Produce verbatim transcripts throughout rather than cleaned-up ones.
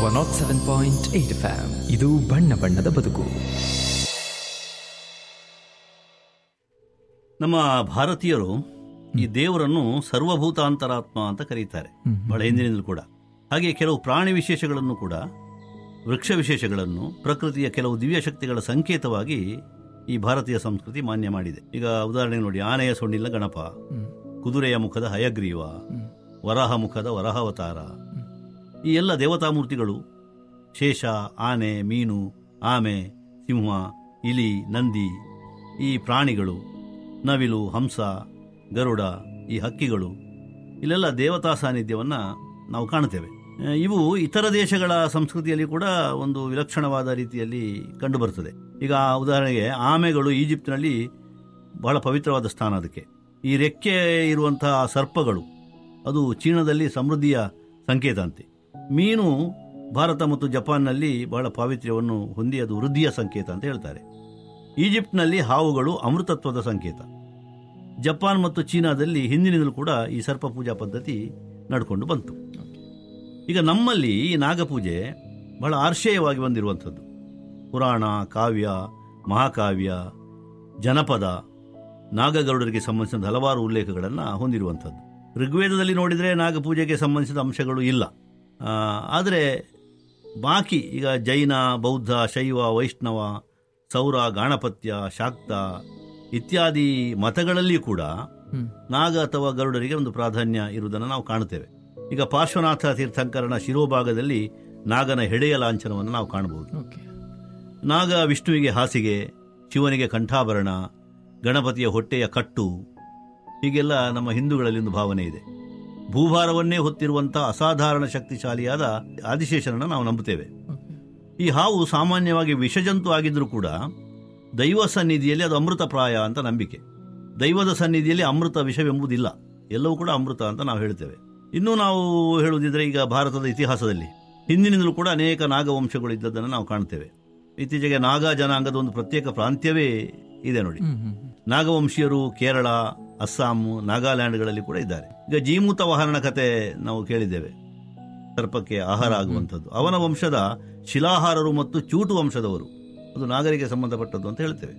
Not seven point eight F M. ಇದು ಬಣ್ಣ ಬಣ್ಣದ ಬದುಕು. ನಮ್ಮ ಭಾರತೀಯರು ಈ ದೇವರನ್ನು ಸರ್ವಭೂತಾಂತರಾತ್ಮ ಅಂತ ಕರೀತಾರೆ, ಬಹಳ ಹಿಂದಿನಿಂದಲೂ ಕೂಡ. ಹಾಗೆ ಕೆಲವು ಪ್ರಾಣಿ ವಿಶೇಷಗಳನ್ನು ಕೂಡ, ವೃಕ್ಷ ವಿಶೇಷಗಳನ್ನು, ಪ್ರಕೃತಿಯ ಕೆಲವು ದಿವ್ಯ ಶಕ್ತಿಗಳ ಸಂಕೇತವಾಗಿ ಈ ಭಾರತೀಯ ಸಂಸ್ಕೃತಿ ಮಾನ್ಯ ಮಾಡಿದೆ. ಈಗ ಉದಾಹರಣೆಗೆ ನೋಡಿ, ಆನೆಯ ಸೊಂಡಿಲ ಗಣಪ, ಕುದುರೆಯ ಮುಖದ ಹಯಗ್ರೀವ, ವರಾಹ ಮುಖದ ವರಾಹಾವತಾರ, ಈ ಎಲ್ಲ ದೇವತಾಮೂರ್ತಿಗಳು ಶೇಷ, ಆನೆ, ಮೀನು, ಆಮೆ, ಸಿಂಹ, ಇಲಿ, ನಂದಿ, ಈ ಪ್ರಾಣಿಗಳು, ನವಿಲು, ಹಂಸ, ಗರುಡ, ಈ ಹಕ್ಕಿಗಳು, ಇಲ್ಲೆಲ್ಲ ದೇವತಾ ಸಾನ್ನಿಧ್ಯವನ್ನು ನಾವು ಕಾಣುತ್ತೇವೆ. ಇವು ಇತರ ದೇಶಗಳ ಸಂಸ್ಕೃತಿಯಲ್ಲಿ ಕೂಡ ಒಂದು ವಿಲಕ್ಷಣವಾದ ರೀತಿಯಲ್ಲಿ ಕಂಡುಬರುತ್ತದೆ. ಈಗ ಉದಾಹರಣೆಗೆ ಆಮೆಗಳು ಈಜಿಪ್ಟ್ನಲ್ಲಿ ಬಹಳ ಪವಿತ್ರವಾದ ಸ್ಥಾನ ಅದಕ್ಕೆ. ಈ ರೆಕ್ಕೆ ಇರುವಂತಹ ಸರ್ಪಗಳು ಅದು ಚೀನಾದಲ್ಲಿ ಸಮೃದ್ಧಿಯ ಸಂಕೇತ ಅಂತೆ. ಮೀನು ಭಾರತ ಮತ್ತು ಜಪಾನ್ನಲ್ಲಿ ಬಹಳ ಪಾವಿತ್ರ್ಯವನ್ನು ಹೊಂದಿ ಅದು ವೃದ್ಧಿಯ ಸಂಕೇತ ಅಂತ ಹೇಳ್ತಾರೆ. ಈಜಿಪ್ಟ್ನಲ್ಲಿ ಹಾವುಗಳು ಅಮೃತತ್ವದ ಸಂಕೇತ. ಜಪಾನ್ ಮತ್ತು ಚೀನಾದಲ್ಲಿ ಹಿಂದಿನಿಂದಲೂ ಕೂಡ ಈ ಸರ್ಪ ಪೂಜಾ ಪದ್ಧತಿ ನಡ್ಕೊಂಡು ಬಂತು. ಈಗ ನಮ್ಮಲ್ಲಿ ಈ ನಾಗಪೂಜೆ ಬಹಳ ಆರ್ಷೇಯವಾಗಿ ಬಂದಿರುವಂಥದ್ದು. ಪುರಾಣ, ಕಾವ್ಯ, ಮಹಾಕಾವ್ಯ, ಜನಪದ, ನಾಗಗರುಡರಿಗೆ ಸಂಬಂಧಿಸಿದ ಹಲವಾರು ಉಲ್ಲೇಖಗಳನ್ನು ಹೊಂದಿರುವಂಥದ್ದು. ಋಗ್ವೇದದಲ್ಲಿ ನೋಡಿದರೆ ನಾಗಪೂಜೆಗೆ ಸಂಬಂಧಿಸಿದ ಅಂಶಗಳು ಇಲ್ಲ. ಆದರೆ ಬಾಕಿ ಈಗ ಜೈನ, ಬೌದ್ಧ, ಶೈವ, ವೈಷ್ಣವ, ಸೌರ, ಗಾಣಪತ್ಯ, ಶಾಕ್ತ ಇತ್ಯಾದಿ ಮತಗಳಲ್ಲಿ ಕೂಡ ನಾಗ ಅಥವಾ ಗರುಡರಿಗೆ ಒಂದು ಪ್ರಾಧಾನ್ಯ ಇರುವುದನ್ನು ನಾವು ಕಾಣುತ್ತೇವೆ. ಈಗ ಪಾರ್ಶ್ವನಾಥ ತೀರ್ಥಂಕರನ ಶಿರೋಭಾಗದಲ್ಲಿ ನಾಗನ ಹೆಡೆಯ ಲಾಂಛನವನ್ನು ನಾವು ಕಾಣಬಹುದು. ನಾಗ ವಿಷ್ಣುವಿಗೆ ಹಾಸಿಗೆ, ಶಿವನಿಗೆ ಕಂಠಾಭರಣ, ಗಣಪತಿಯ ಹೊಟ್ಟೆಯ ಕಟ್ಟು, ಹೀಗೆಲ್ಲ ನಮ್ಮ ಹಿಂದೂಗಳಲ್ಲಿ ಒಂದು ಭಾವನೆ ಇದೆ. ಭೂಭಾರವನ್ನೇ ಹೊತ್ತಿರುವಂಥ ಅಸಾಧಾರಣ ಶಕ್ತಿಶಾಲಿಯಾದ ಆದಿಶೇಷನನ್ನು ನಾವು ನಂಬುತ್ತೇವೆ. ಈ ಹಾವು ಸಾಮಾನ್ಯವಾಗಿ ವಿಷಜಂತು ಆಗಿದ್ರೂ ಕೂಡ ದೈವ ಸನ್ನಿಧಿಯಲ್ಲಿ ಅದು ಅಮೃತಪ್ರಾಯ ಅಂತ ನಂಬಿಕೆ. ದೈವದ ಸನ್ನಿಧಿಯಲ್ಲಿ ಅಮೃತ ವಿಷವೆಂಬುದಿಲ್ಲ, ಎಲ್ಲವೂ ಕೂಡ ಅಮೃತ ಅಂತ ನಾವು ಹೇಳ್ತೇವೆ. ಇನ್ನೂ ನಾವು ಹೇಳುವುದಿದ್ರೆ, ಈಗ ಭಾರತದ ಇತಿಹಾಸದಲ್ಲಿ ಹಿಂದಿನಿಂದಲೂ ಕೂಡ ಅನೇಕ ನಾಗವಂಶಗಳು ಇದ್ದದ್ದನ್ನು ನಾವು ಕಾಣ್ತೇವೆ. ಇತ್ತೀಚೆಗೆ ನಾಗಾ ಜನಾಂಗದ ಒಂದು ಪ್ರತ್ಯೇಕ ಪ್ರಾಂತ್ಯವೇ ಇದೆ ನೋಡಿ. ನಾಗವಂಶೀಯರು ಕೇರಳ, ಅಸ್ಸಾಂ, ನಾಗಾಲ್ಯಾಂಡ್ಗಳಲ್ಲಿ ಕೂಡ ಇದ್ದಾರೆ. ಈಗ ಜೀಮೂತ ವಾಹನನ ಕತೆ ನಾವು ಕೇಳಿದ್ದೇವೆ, ಸರ್ಪಕ್ಕೆ ಆಹಾರ ಆಗುವಂಥದ್ದು. ಅವನ ವಂಶದ ಶಿಲಾಹಾರರು ಮತ್ತು ಚೂಟು ವಂಶದವರು, ಅದು ನಾಗರಿಗೆ ಸಂಬಂಧಪಟ್ಟದ್ದು ಅಂತ ಹೇಳ್ತೇವೆ.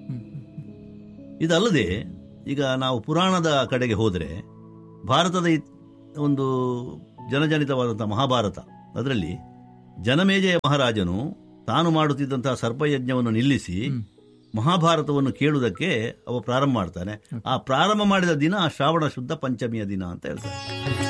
ಇದಲ್ಲದೆ ಈಗ ನಾವು ಪುರಾಣದ ಕಡೆಗೆ ಹೋದರೆ, ಭಾರತದ ಒಂದು ಜನಜನಿತವಾದಂಥ ಮಹಾಭಾರತ, ಅದರಲ್ಲಿ ಜನಮೇಜಯ ಮಹಾರಾಜನು ತಾನು ಮಾಡುತ್ತಿದ್ದಂತಹ ಸರ್ಪಯಜ್ಞವನ್ನು ನಿಲ್ಲಿಸಿ ಮಹಾಭಾರತವನ್ನು ಕೇಳುವುದಕ್ಕೆ ಅವ ಪ್ರಾರಂಭ ಮಾಡ್ತಾನೆ. ಆ ಪ್ರಾರಂಭ ಮಾಡಿದ ದಿನ ಶ್ರಾವಣ ಶುದ್ಧ ಪಂಚಮಿಯ ದಿನ ಅಂತ ಹೇಳ್ತಾರೆ.